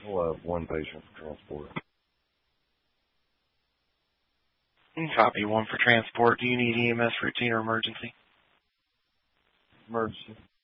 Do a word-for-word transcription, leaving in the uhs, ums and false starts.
We'll have one patient for transport. Copy, one for transport. Do you need E M S routine or emergency? Emergency.